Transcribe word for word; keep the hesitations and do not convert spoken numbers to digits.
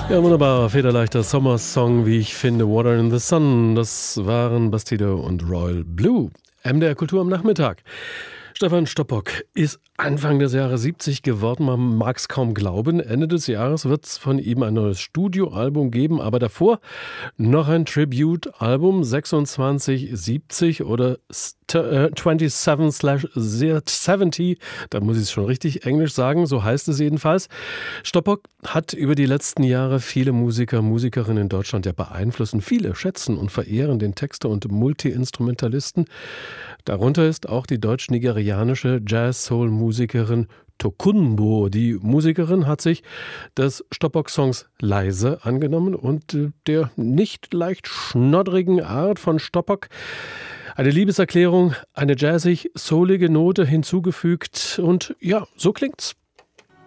Ja, wunderbar. Federleichter Sommersong, wie ich finde. Water in the Sun. Das waren Bastido und Royal Blue. M D R Kultur am Nachmittag. Stefan Stoppock ist Anfang des Jahres siebzig geworden. Man mag es kaum glauben. Ende des Jahres wird es von ihm ein neues Studioalbum geben. Aber davor noch ein Tribute-Album. sechsundzwanzig siebzig oder siebenundzwanzig siebzig. Da muss ich es schon richtig Englisch sagen. So heißt es jedenfalls. Stoppock hat über die letzten Jahre viele Musiker, Musikerinnen in Deutschland ja beeinflusst. Und viele schätzen und verehren den Texter und Multi-Instrumentalisten. Darunter ist auch die deutsch-nigerianische Jazz-Soul-Musikerin Tokunbo. Die Musikerin hat sich des Stoppock-Songs Leise angenommen und der nicht leicht schnoddrigen Art von Stoppock eine Liebeserklärung, eine jazzig-soulige Note hinzugefügt und ja, so klingt's.